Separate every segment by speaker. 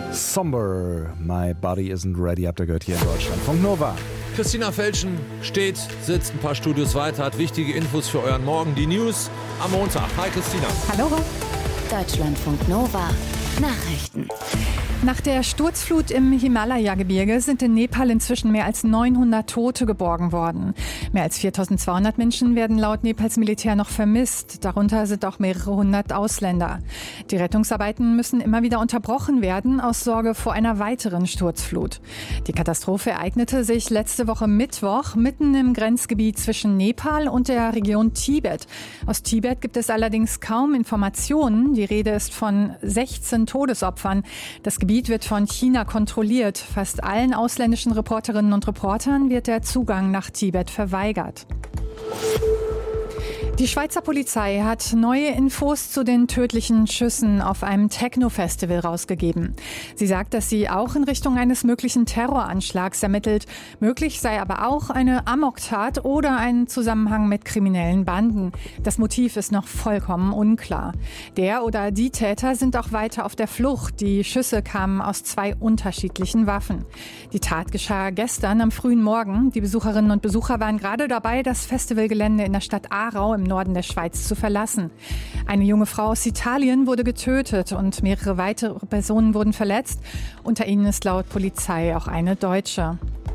Speaker 1: Somber, My Body Isn't Ready, habt ihr gehört hier in Deutschland. Von Nova.
Speaker 2: Christina Felschen sitzt ein paar Studios weiter, hat wichtige Infos für euren Morgen. Die News am Montag. Hi Christina.
Speaker 3: Hallo.
Speaker 4: Deutschlandfunk Nova. Nachrichten.
Speaker 3: Nach der Sturzflut im Himalaya-Gebirge sind in Nepal inzwischen mehr als 900 Tote geborgen worden. Mehr als 4.200 Menschen werden laut Nepals Militär noch vermisst. Darunter sind auch mehrere hundert Ausländer. Die Rettungsarbeiten müssen immer wieder unterbrochen werden, aus Sorge vor einer weiteren Sturzflut. Die Katastrophe ereignete sich letzte Woche Mittwoch mitten im Grenzgebiet zwischen Nepal und der Region Tibet. Aus Tibet gibt es allerdings kaum Informationen. Die Rede ist von 16 Todesopfern. Das Gebiet wird von China kontrolliert. Fast allen ausländischen Reporterinnen und Reportern wird der Zugang nach Tibet verweigert. Die Schweizer Polizei hat neue Infos zu den tödlichen Schüssen auf einem Techno-Festival rausgegeben. Sie sagt, dass sie auch in Richtung eines möglichen Terroranschlags ermittelt. Möglich sei aber auch eine Amoktat oder ein Zusammenhang mit kriminellen Banden. Das Motiv ist noch vollkommen unklar. Der oder die Täter sind auch weiter auf der Flucht. Die Schüsse kamen aus 2 unterschiedlichen Waffen. Die Tat geschah gestern am frühen Morgen. Die Besucherinnen und Besucher waren gerade dabei, das Festivalgelände in der Stadt Aarau im Norden der Schweiz zu verlassen. Eine junge Frau aus Italien wurde getötet und mehrere weitere Personen wurden verletzt. Unter ihnen ist laut Polizei auch eine Deutsche.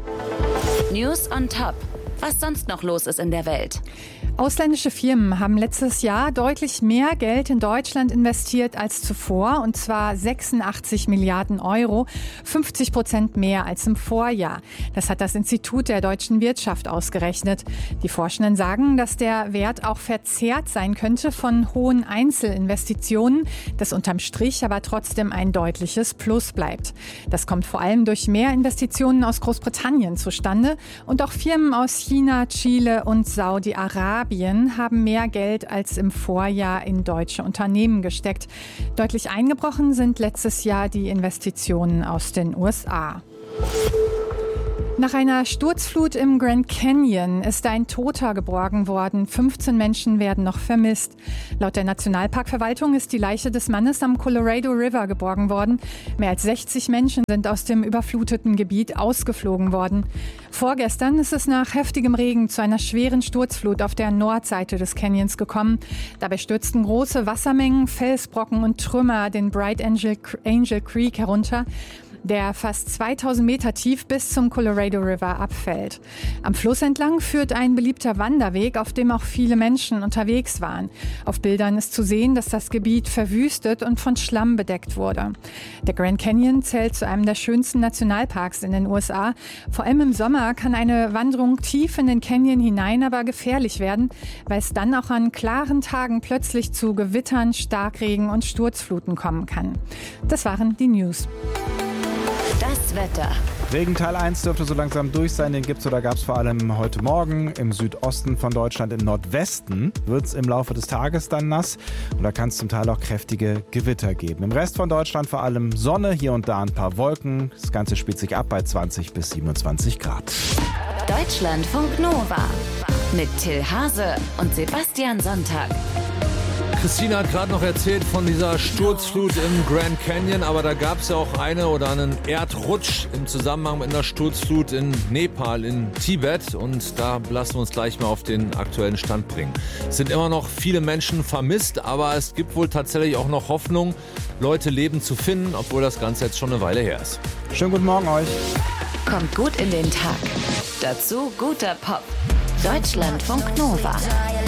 Speaker 4: News on top. Was sonst noch los ist in der Welt.
Speaker 3: Ausländische Firmen haben letztes Jahr deutlich mehr Geld in Deutschland investiert als zuvor, und zwar 86 Milliarden Euro, 50% mehr als im Vorjahr. Das hat das Institut der deutschen Wirtschaft ausgerechnet. Die Forschenden sagen, dass der Wert auch verzerrt sein könnte von hohen Einzelinvestitionen, das unterm Strich aber trotzdem ein deutliches Plus bleibt. Das kommt vor allem durch mehr Investitionen aus Großbritannien zustande, und auch Firmen aus China, Chile und Saudi-Arabien haben mehr Geld als im Vorjahr in deutsche Unternehmen gesteckt. Deutlich eingebrochen sind letztes Jahr die Investitionen aus den USA. Nach einer Sturzflut im Grand Canyon ist ein Toter geborgen worden. 15 Menschen werden noch vermisst. Laut der Nationalparkverwaltung ist die Leiche des Mannes am Colorado River geborgen worden. Mehr als 60 Menschen sind aus dem überfluteten Gebiet ausgeflogen worden. Vorgestern ist es nach heftigem Regen zu einer schweren Sturzflut auf der Nordseite des Canyons gekommen. Dabei stürzten große Wassermengen, Felsbrocken und Trümmer den Bright Angel Creek herunter, der fast 2000 Meter tief bis zum Colorado River abfällt. Am Fluss entlang führt ein beliebter Wanderweg, auf dem auch viele Menschen unterwegs waren. Auf Bildern ist zu sehen, dass das Gebiet verwüstet und von Schlamm bedeckt wurde. Der Grand Canyon zählt zu einem der schönsten Nationalparks in den USA. Vor allem im Sommer kann eine Wanderung tief in den Canyon hinein aber gefährlich werden, weil es dann auch an klaren Tagen plötzlich zu Gewittern, Starkregen und Sturzfluten kommen kann. Das waren die News.
Speaker 4: Das Wetter.
Speaker 1: Regen Teil 1 dürfte so langsam durch sein. Den gibt's oder gab's vor allem heute Morgen. Im Südosten von Deutschland, im Nordwesten, wird's im Laufe des Tages dann nass. Und da kann es zum Teil auch kräftige Gewitter geben. Im Rest von Deutschland vor allem Sonne, hier und da ein paar Wolken. Das Ganze spielt sich ab bei 20 bis 27 Grad.
Speaker 4: Deutschlandfunk Nova. Mit Till Hase und Sebastian Sonntag.
Speaker 2: Christina hat gerade noch erzählt von dieser Sturzflut im Grand Canyon, aber da gab es ja auch einen Erdrutsch im Zusammenhang mit einer Sturzflut in Nepal, in Tibet, und da lassen wir uns gleich mal auf den aktuellen Stand bringen. Es sind immer noch viele Menschen vermisst, aber es gibt wohl tatsächlich auch noch Hoffnung, Leute lebend zu finden, obwohl das Ganze jetzt schon eine Weile her ist.
Speaker 1: Schönen guten Morgen euch.
Speaker 4: Kommt gut in den Tag. Dazu guter Pop. Deutschlandfunk Nova.